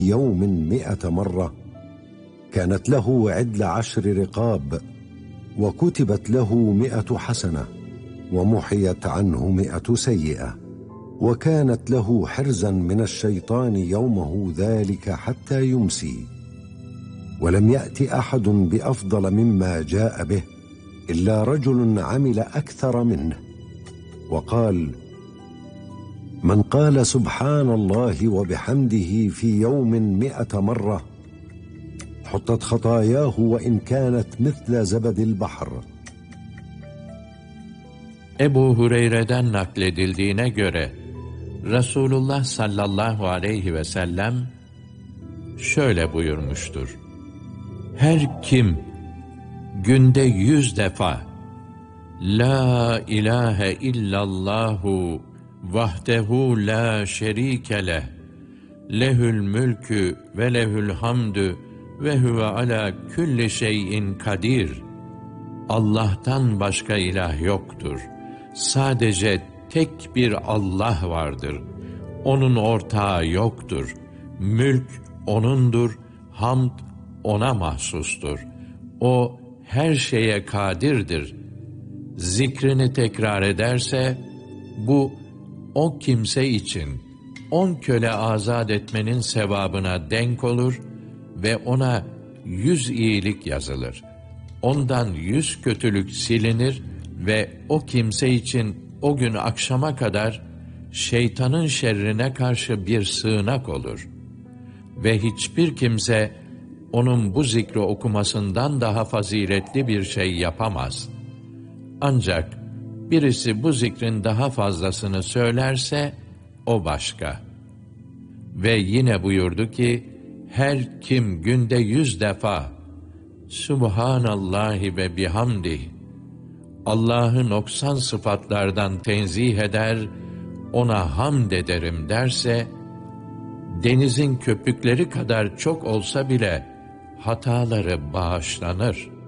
يوم 100 مرة كانت له عدل 10 رقاب، وكتبت له 100 حسنة، ومحيت عنه 100 سيئة، وكانت له حرزا من الشيطان يومه ذلك حتى يمسي. ولم يأت أحد بأفضل مما جاء به إلا رجل عمل أكثر منه، وقال: من قال سبحان الله وبحمده في يوم 100 مرة حطت خطاياه وإن كانت مثل زبد البحر. Ebu Hureyre'den nakledildiğine göre Resulullah sallallahu aleyhi ve sellem şöyle buyurmuştur: her kim günde 100 defa La ilahe illallahu vahdehu la şerike leh lehül mülkü ve lehül hamdü ve huve ala külli şeyin kadir, Allah'tan başka ilah yoktur, sadece tek bir Allah vardır, onun ortağı yoktur, mülk O'nundur, hamd O'na mahsustur, O her şeye kadirdir zikrini tekrar ederse, bu o kimse için 10 köle azat etmenin sevabına denk olur ve ona 100 iyilik yazılır. Ondan 100 kötülük silinir ve o kimse için o gün akşama kadar şeytanın şerrine karşı bir sığınak olur. Ve hiçbir kimse onun bu zikri okumasından daha faziletli bir şey yapamaz. Ancak birisi bu zikrin daha fazlasını söylerse o başka. Ve yine buyurdu ki, her kim günde 100 defa Subhanallahi ve bihamdih, Allah'ı noksan sıfatlardan tenzih eder, ona hamd ederim derse, denizin köpükleri kadar çok olsa bile hataları bağışlanır.